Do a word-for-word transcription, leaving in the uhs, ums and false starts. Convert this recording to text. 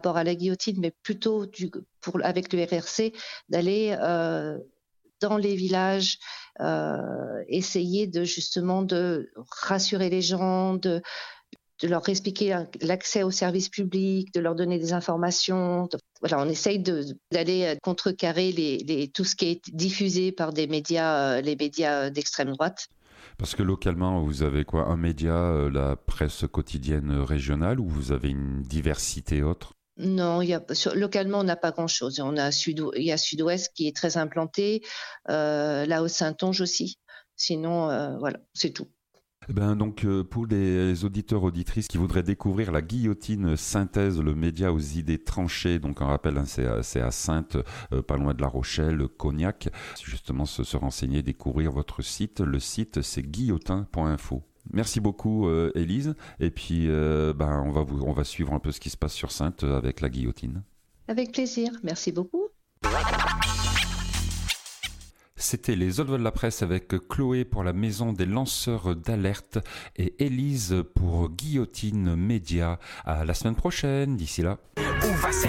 rapport à la guillotine, mais plutôt du, pour, avec le R R C, d'aller euh, dans les villages, euh, essayer de justement de rassurer les gens, de, de leur expliquer l'accès aux services publics, de leur donner des informations. Voilà, on essaye de, d'aller contrecarrer les, les, tout ce qui est diffusé par des médias, les médias d'extrême droite. Parce que localement, vous avez quoi? Un média, euh, la presse quotidienne régionale, ou vous avez une diversité autre? Non, il y a, sur, localement, on n'a pas grand-chose. On a Sud, il y a Sud-Ouest qui est très implanté, euh, là au Saintonge aussi. Sinon, euh, voilà, c'est tout. Ben donc euh, pour les auditeurs auditrices qui voudraient découvrir la Guillotine Synthèse, le média aux idées tranchées, donc on rappelle hein, c'est, à, c'est à Saintes, euh, pas loin de La Rochelle, Cognac. Justement se, se renseigner, découvrir votre site. Le site c'est guillotin point info. Merci beaucoup euh, Élise. Et puis euh, ben on va vous, on va suivre un peu ce qui se passe sur Saintes avec la Guillotine. Avec plaisir. Merci beaucoup. C'était les Odes de la presse avec Chloé pour la maison des lanceurs d'alerte et Élise pour Guillotine Média. À la semaine prochaine, d'ici là. Où va cette